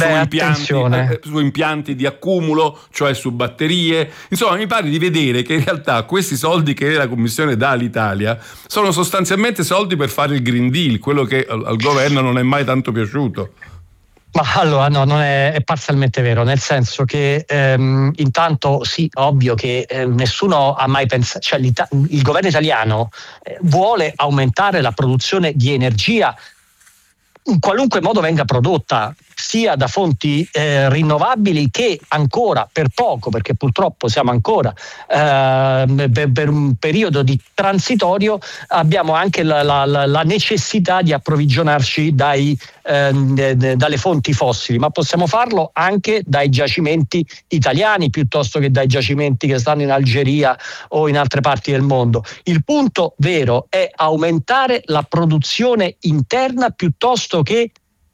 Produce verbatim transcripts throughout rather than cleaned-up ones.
Beh, su, impianti, eh, su impianti di accumulo, cioè su batterie. Insomma, mi pare di vedere che in realtà questi soldi che la Commissione dà all'Italia sono sostanzialmente soldi per fare il Green Deal, quello che al, al governo non è mai tanto piaciuto. Ma allora no, non è, è parzialmente vero, nel senso che ehm, intanto sì, ovvio che eh, nessuno ha mai pensato, cioè il governo italiano eh, vuole aumentare la produzione di energia in qualunque modo venga prodotta, sia da fonti eh, rinnovabili che ancora per poco, perché purtroppo siamo ancora eh, per, per un periodo di transitorio, abbiamo anche la, la, la necessità di approvvigionarci dai, eh, dalle fonti fossili, ma possiamo farlo anche dai giacimenti italiani piuttosto che dai giacimenti che stanno in Algeria o in altre parti del mondo. Il punto vero è aumentare la produzione interna piuttosto che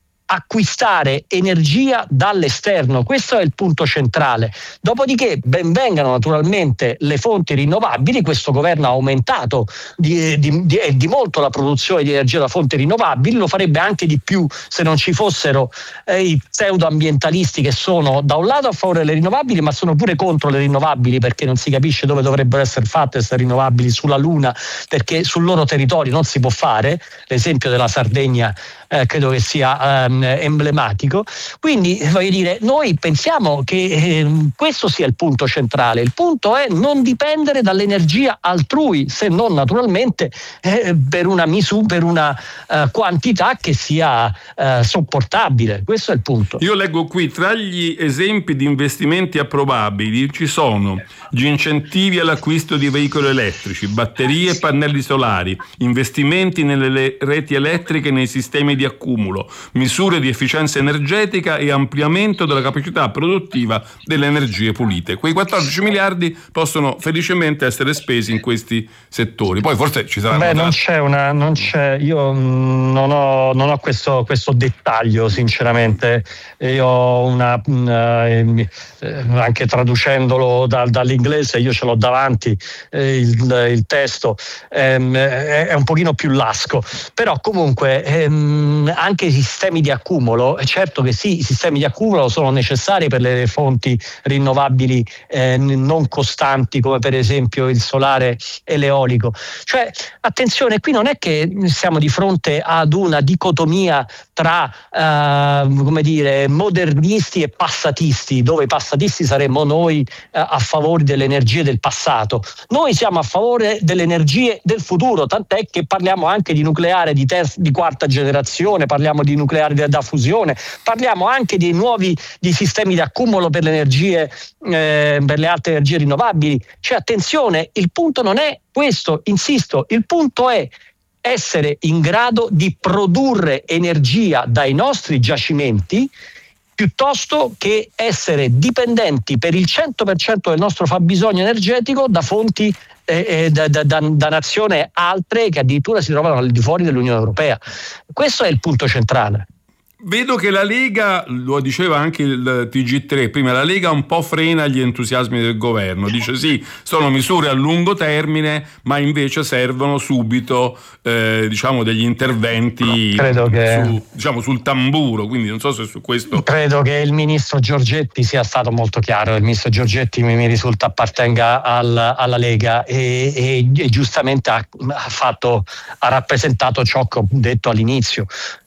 acquistare energia dall'esterno. Questo è il punto centrale. Dopodiché ben vengano naturalmente le fonti rinnovabili. Questo governo ha aumentato di, di, di, di molto la produzione di energia da fonti rinnovabili, lo farebbe anche di più se non ci fossero eh, i pseudoambientalisti che sono da un lato a favore delle rinnovabili ma sono pure contro le rinnovabili, perché non si capisce dove dovrebbero essere fatte queste rinnovabili sulla Luna, perché sul loro territorio non si può fare. L'esempio della Sardegna eh, credo che sia ehm, emblematico. Quindi voglio dire, noi pensiamo che eh, questo sia il punto centrale. Il punto è non dipendere dall'energia altrui, se non naturalmente eh, per una misura, per una uh, quantità che sia uh, sopportabile. Questo è il punto. Io leggo qui, tra gli esempi di investimenti approvabili ci sono gli incentivi all'acquisto di veicoli elettrici, batterie e pannelli solari, investimenti nelle reti elettriche e nei sistemi di accumulo, misure di efficienza energetica e ampliamento della capacità produttiva delle energie pulite. Quei quattordici miliardi possono felicemente essere spesi in questi settori. Poi forse ci saranno... Beh, non c'è una... Non c'è, io non ho, non ho questo, questo dettaglio, sinceramente. Io ho una... una eh, anche traducendolo da, dall'inglese, io ce l'ho davanti, eh, il, il testo, ehm, è, è un pochino più lasco. Però comunque ehm, anche i sistemi di accumulo, è certo che sì, i sistemi di accumulo sono necessari per le fonti rinnovabili eh, non costanti, come per esempio il solare e l'eolico. Cioè, attenzione, qui non è che siamo di fronte ad una dicotomia tra eh, come dire, modernisti e passatisti, dove i passatisti saremmo noi eh, a favore delle energie del passato. Noi siamo a favore delle energie del futuro, tant'è che parliamo anche di nucleare di, ter- di quarta generazione, parliamo di nucleare da fusione, parliamo anche di nuovi di sistemi di accumulo per le energie eh, per le altre energie rinnovabili. Cioè, attenzione, il punto non è questo, insisto, il punto è essere in grado di produrre energia dai nostri giacimenti piuttosto che essere dipendenti per il cento per cento del nostro fabbisogno energetico da fonti eh, eh, da, da, da, da nazioni altre che addirittura si trovano al di fuori dell'Unione Europea. Questo è il punto centrale. Vedo che la Lega, lo diceva anche il T G tre prima, la Lega un po' frena gli entusiasmi del governo, dice sì, sono misure a lungo termine, ma invece servono subito eh, diciamo degli interventi credo che... su, diciamo, sul tamburo, quindi non so se su questo... Credo che il ministro Giorgetti sia stato molto chiaro, il ministro Giorgetti mi, mi risulta appartenga al, alla Lega e, e, e giustamente ha, ha, fatto, ha rappresentato ciò che ho detto all'inizio.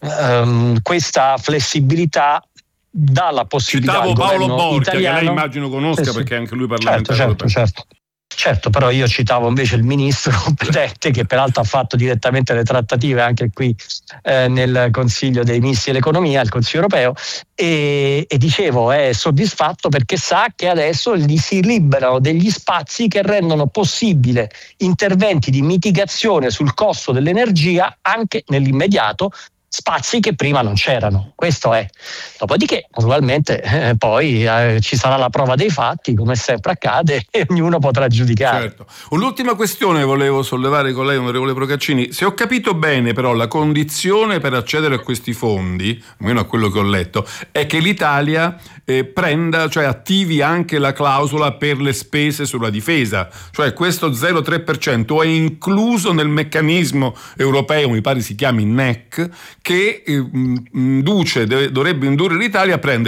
Um, questa flessibilità dà la possibilità citavo al Paolo governo Borchia, italiano, che lei immagino conosca, sì, sì, perché anche lui parlamentare certo, certo, certo. Certo, però io citavo invece il ministro competente, che peraltro ha fatto direttamente le trattative anche qui eh, nel Consiglio dei Ministri dell'Economia, il Consiglio Europeo, e, e dicevo è soddisfatto perché sa che adesso gli si liberano degli spazi che rendono possibile interventi di mitigazione sul costo dell'energia anche nell'immediato, spazi che prima non c'erano. Questo è. Dopodiché, naturalmente, eh, poi eh, ci sarà la prova dei fatti, come sempre accade, e ognuno potrà giudicare. Certo. Un'ultima questione volevo sollevare con lei, onorevole Procaccini. Se ho capito bene, però, la condizione per accedere a questi fondi, almeno a quello che ho letto, è che l'Italia eh, prenda, cioè attivi anche la clausola per le spese sulla difesa. Cioè questo zero virgola tre per cento è incluso nel meccanismo europeo, mi pare si chiami N E C, che induce, dovrebbe indurre l'Italia a prendere